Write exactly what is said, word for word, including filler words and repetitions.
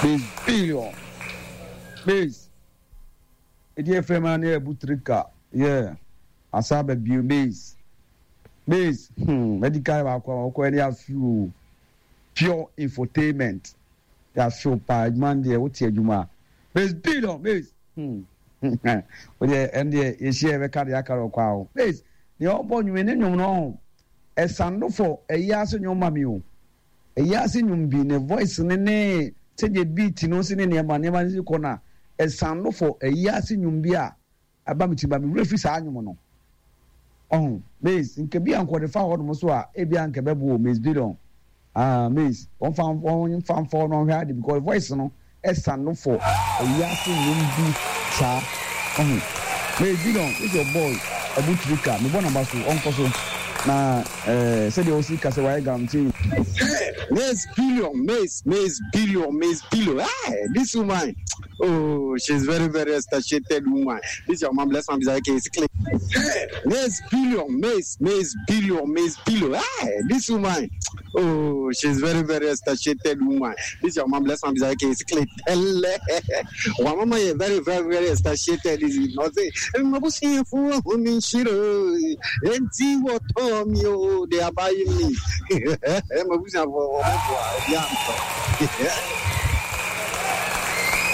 billion. Base. It is family Butrika. Yeah. Asabe bio base. Base. Hmm. Medical alcohol. Have few pure infotainment. They show pa man there. What's your juma? Base billion. Base. Hmm. Well, yeah, and the is here a cardiac or base. The old boy you know. A sando for a yas in your mammy. A yas in your being a voice in the name. Say the beat no sin in your money, corner. A sando for a yas in your beer. A bamity baby refuse animal. Oh, Miss, in Kabian qualified almost a Bian Kababu, Miss Bidon. Ah, Miss, one found one found for no had because voice no. A sando for a yas in your beer, sir. Oh, Miss Bidon is your boy. A butrika, the one about to uncle. Na eh said you see kase why guarantee Miss Billion, Miss Miss Billion, Miss Billion. Ah, this woman, oh, she's very very associated woman. This your mom bless me like it's clean. Miss Billion, Miss Miss Billion, Miss Billion. Ah, this woman, oh, she's very very associated woman. This your mom bless me like it's clean. One mama is very very very associated. Is not say mabusi fu humi shiro enti what Mio, they are buying me. I'm a for